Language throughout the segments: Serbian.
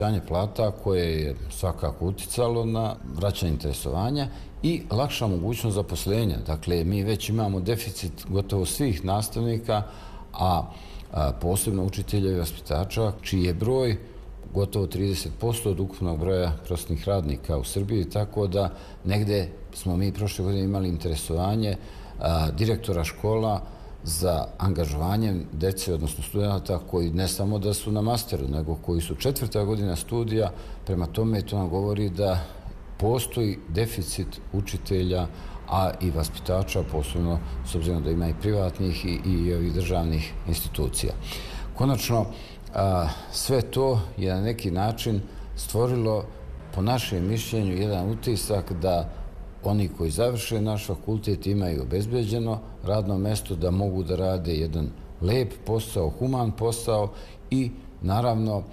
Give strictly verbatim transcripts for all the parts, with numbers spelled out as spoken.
povećanje plata koje je svakako uticalo na vraćanje interesovanja i lakša mogućnost zaposlenja. Dakle, mi već imamo deficit gotovo svih nastavnika, a, a posebno učitelja i vaspitača, čiji je broj gotovo trideset posto od ukupnog broja prosvetnih radnika u Srbiji, tako da negde smo mi prošle godine imali interesovanje a, direktora škola za angažovanjem dece, odnosno studenta koji ne samo da su na masteru, nego koji su četvrta godina studija. Prema tome, to nam govori da postoji deficit učitelja, a i vaspitača, posebno s obzirom da ima i privatnih i, i ovih državnih institucija. Konačno, a, sve to je na neki način stvorilo, po našem mišljenju, jedan utisak da oni koji završe naš fakultet imaju obezbeđeno radno mesto, da mogu da rade jedan lep posao, human posao i naravno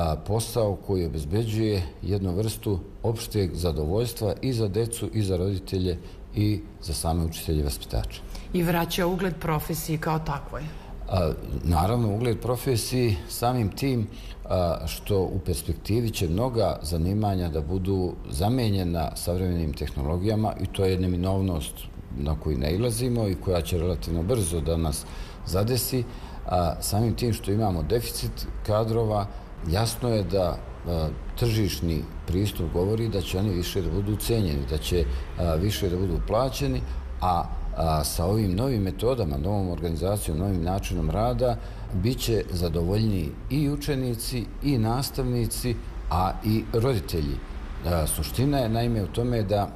posao koji obezbeđuje jednu vrstu opšteg zadovoljstva i za decu i za roditelje i za same učitelje i vaspitače. I vraća ugled profesiji kao takvoj? A, naravno, ugled profesiji samim tim a, što u perspektivi će mnoga zanimanja da budu zamenjena savremenim tehnologijama i to je neminovnost na koju nailazimo i koja će relativno brzo da nas zadesi. A, samim tim što imamo deficit kadrova, jasno je da a, tržišni pristup govori da će oni više da budu cenjeni, da će a, više da budu plaćeni, a A sa ovim novim metodama, novom organizacijom, novim načinom rada, bit će zadovoljniji i učenici i nastavnici, a i roditelji. A, suština je naime u tome da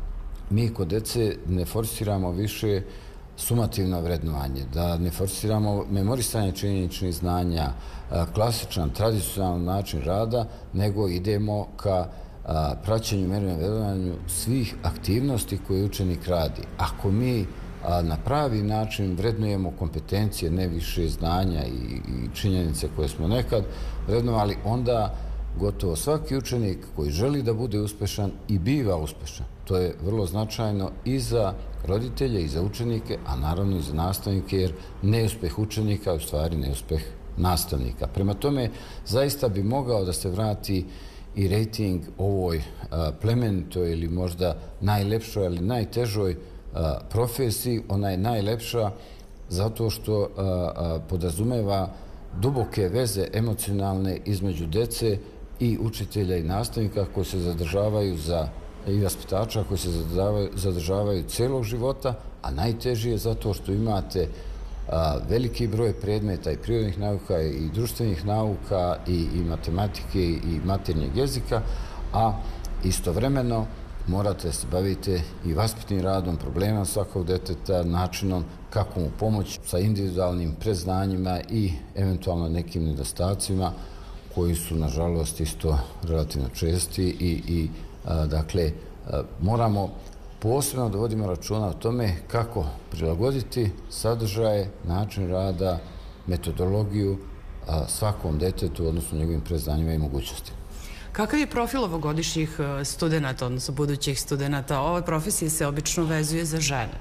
mi kod dece ne forsiramo više sumativno vrednovanje, da ne forsiramo memorisanje činjeničnih znanja, a, klasičan, tradicionalan način rada, nego idemo ka A, praćenju, merenju, vrednovanju svih aktivnosti koje učenik radi. Ako mi a, na pravi način vrednujemo kompetencije, ne više znanja i, i činjenice koje smo nekad vrednovali, onda gotovo svaki učenik koji želi da bude uspešan i biva uspešan. To je vrlo značajno i za roditelje i za učenike, a naravno i za nastavnike, jer neuspeh učenika je u stvari neuspeh nastavnika. Prema tome, zaista bi mogao da se vrati i rejting ovoj a, plemenitoj ili možda najlepšoj, ali najtežoj a, profesiji. Ona je najlepša zato što a, a, podrazumeva duboke veze emocionalne između dece i učitelja i nastavnika koji se zadržavaju za i vaspitača koji se zadržavaju, zadržavaju celog života, a najteži je zato što imate a, veliki broj predmeta i prirodnih nauka i društvenih nauka i, i matematike i maternjeg jezika, a istovremeno morate se baviti i vaspitnim radom, problemom svakog deteta, načinom kako mu pomoći sa individualnim predznanjima i eventualno nekim nedostacima koji su, nažalost, isto relativno česti i, i a, dakle, a, moramo posebno da vodimo računa o tome kako prilagoditi sadržaje, način rada, metodologiju a, svakom detetu, odnosno njegovim predznanjima i mogućnostima. Kakav je profil ovogodišnjih studenta, odnosno budućih studenta? Ova profesija se obično vezuje za žene.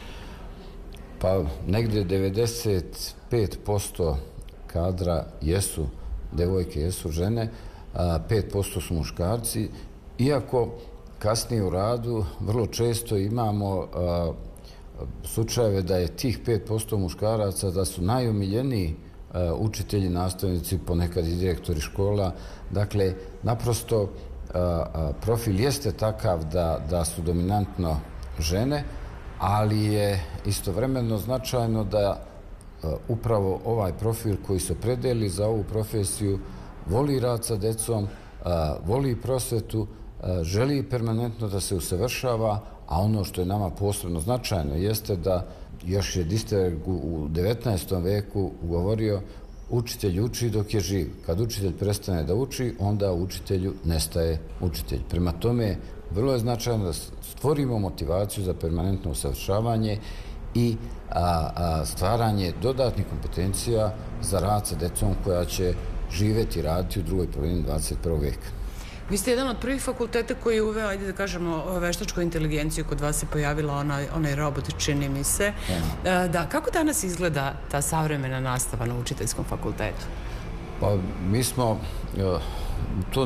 Pa negde devedeset pet posto kadra jesu devojke, jesu žene, a pet posto su muškarci, iako kasnije u radu vrlo često imamo a, slučajeve da je tih pet posto muškaraca da su najomiljeniji a, učitelji, nastavnici, ponekad i direktori škola. Dakle, naprosto a, a, profil jeste takav da, da su dominantno žene, ali je istovremeno značajno da a, upravo ovaj profil koji se opredeli za ovu profesiju voli rad sa decom, a, voli prosvetu, želi permanentno da se usavršava, a ono što je nama posebno značajno jeste da još je Distereg u devetnaestom veku govorio učitelj uči dok je živ. Kad učitelj prestane da uči, onda učitelju nestaje učitelj. Prema tome, vrlo je značajno da stvorimo motivaciju za permanentno usavršavanje i a, a, stvaranje dodatnih kompetencija za rad sa decom koja će živeti i raditi u drugoj polovini dvadeset prvog veka. Vi ste jedan od prvih fakulteta koji je uveo, ajde da kažemo, veštačku inteligenciju. Kod vas se pojavila onaj, onaj robot, čini mi se. Ja. Da, kako danas izgleda ta savremena nastava na učiteljskom fakultetu? Pa mi smo to